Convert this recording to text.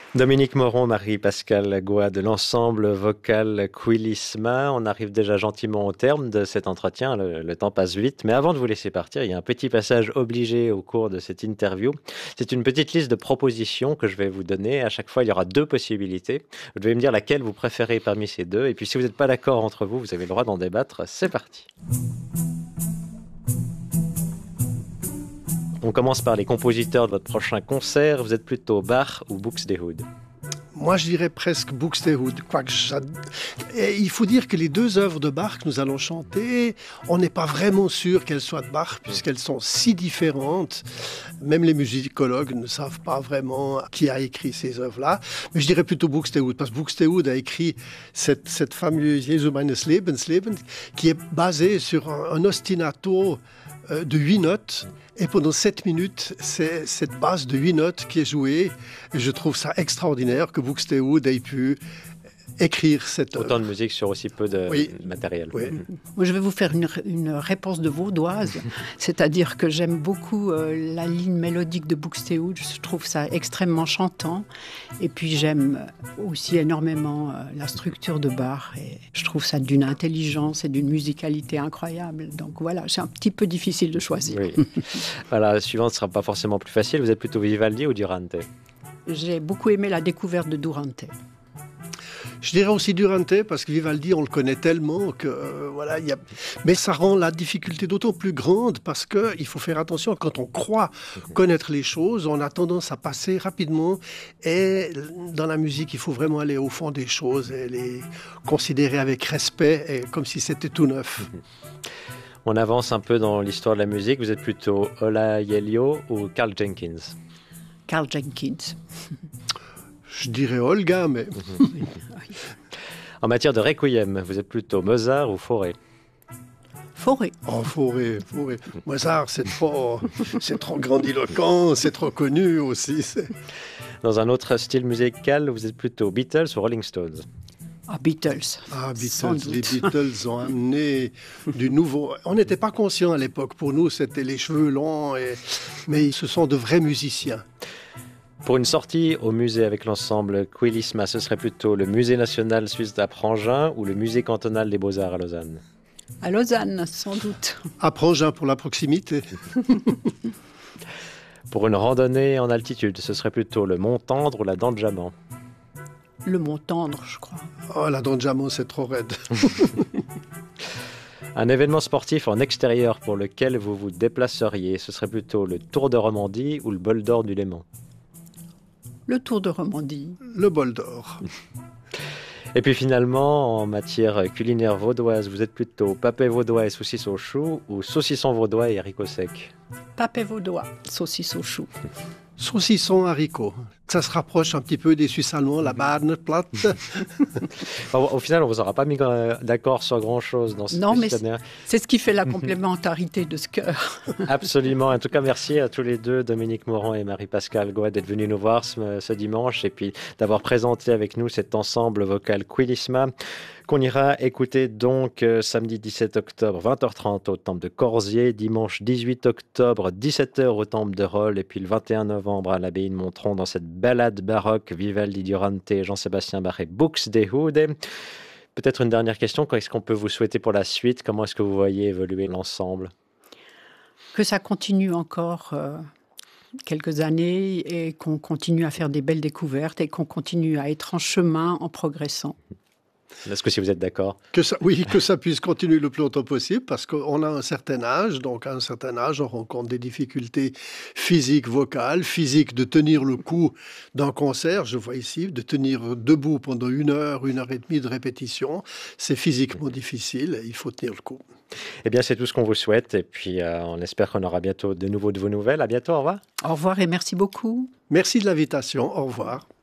Dominique Moron, Marie-Pascale Goua de l'ensemble vocal Quilisma. On arrive déjà gentiment au terme de cet entretien, le temps passe vite. Mais avant de vous laisser partir, il y a un petit passage obligé au cours de cette interview. C'est une petite liste de propositions que je vais vous donner. À chaque fois, il y aura deux possibilités. Vous devez me dire laquelle vous préférez parmi ces deux. Et puis si vous n'êtes pas d'accord entre vous, vous avez le droit d'en débattre. C'est parti. On commence par les compositeurs de votre prochain concert. Vous êtes plutôt Bach ou Buxtehude? Moi, je dirais presque Buxtehude. Et il faut dire que les deux œuvres de Bach que nous allons chanter, on n'est pas vraiment sûr qu'elles soient de Bach, puisqu'elles sont si différentes. Même les musicologues ne savent pas vraiment qui a écrit ces œuvres-là. Mais je dirais plutôt Buxtehude, parce que Buxtehude a écrit cette fameuse Jesu meines Lebensleben, qui est basée sur un ostinato de 8 notes, et pendant 7 minutes, c'est cette basse de 8 notes qui est jouée. Et je trouve ça extraordinaire que Buxtehude ait pu écrire cette œuvre. Autant de musique sur aussi peu de matériel. Oui. Moi, je vais vous faire une réponse de vaudoise, c'est-à-dire que j'aime beaucoup la ligne mélodique de Buxtehude, je trouve ça extrêmement chantant, et puis j'aime aussi énormément la structure de Bach, et je trouve ça d'une intelligence et d'une musicalité incroyable. Donc voilà, c'est un petit peu difficile de choisir. Oui. Voilà, la suivante ne sera pas forcément plus facile. Vous êtes plutôt Vivaldi ou Durante? J'ai beaucoup aimé la découverte de Durante. Je dirais aussi Durante, parce que Vivaldi, on le connaît tellement que mais ça rend la difficulté d'autant plus grande, parce qu'il faut faire attention, quand on croit connaître les choses, on a tendance à passer rapidement, et dans la musique, il faut vraiment aller au fond des choses et les considérer avec respect, et comme si c'était tout neuf. On avance un peu dans l'histoire de la musique. Vous êtes plutôt Ola Yelio ou Carl Jenkins? Carl Jenkins. Je dirais Olga, mais... En matière de requiem, vous êtes plutôt Mozart ou Fauré? Fauré. Oh, Fauré. Mozart, c'est trop grandiloquent, c'est trop connu aussi. Dans un autre style musical, vous êtes plutôt Beatles ou Rolling Stones? Beatles. Les Beatles ont amené du nouveau. On n'était pas conscients à l'époque. Pour nous, c'était les cheveux longs, mais ce sont de vrais musiciens. Pour une sortie au musée avec l'ensemble Quilisma, ce serait plutôt le Musée national suisse d'Aprangin ou le Musée cantonal des Beaux-Arts à Lausanne? À Lausanne, sans doute. Aprangin pour la proximité. Pour une randonnée en altitude, ce serait plutôt le Mont Tendre ou la Dent de Jamant? Le Mont Tendre, je crois. Oh, la Dent de Jamant, c'est trop raide. Un événement sportif en extérieur pour lequel vous vous déplaceriez, ce serait plutôt le Tour de Romandie ou le Bol d'Or du Léman? Le Tour de Romandie. Le Bol d'Or. Et puis finalement, en matière culinaire vaudoise, vous êtes plutôt papé vaudois et saucisses au chou ou saucisson vaudois et haricots secs? Papé vaudois, saucisse au chou. Saucisson haricots. Ça se rapproche un petit peu des Suisses allemands, la Badenplatte. Au final, on ne vous aura pas mis d'accord sur grand-chose dans ce questionnaire. Mais c'est ce qui fait la complémentarité de ce cœur. Absolument. En tout cas, merci à tous les deux, Dominique Moron et Marie-Pascale Goua, d'être venus nous voir ce dimanche et puis d'avoir présenté avec nous cet ensemble vocal Quilisma qu'on ira écouter donc samedi 17 octobre 20h30 au Temple de Corsier, dimanche 18 octobre 17h au Temple de Rolles et puis le 21 novembre à l'abbaye de Montron dans cette balade baroque Vivaldi, Durante, Jean-Sébastien Bach et Buxtehude. Peut-être une dernière question, qu'est-ce qu'on peut vous souhaiter pour la suite? Comment est-ce que vous voyez évoluer l'ensemble? Que ça continue encore quelques années et qu'on continue à faire des belles découvertes et qu'on continue à être en chemin en progressant. Est-ce que si vous êtes d'accord? Que ça puisse continuer le plus longtemps possible, parce qu'on a un certain âge, donc à un certain âge, on rencontre des difficultés physiques, vocales, physiques de tenir le coup d'un concert, je vois ici, de tenir debout pendant 1 heure et demie de répétition, c'est physiquement difficile, il faut tenir le coup. Eh bien, c'est tout ce qu'on vous souhaite, et puis on espère qu'on aura bientôt de nouveau de vos nouvelles. À bientôt, au revoir. Au revoir et merci beaucoup. Merci de l'invitation, au revoir.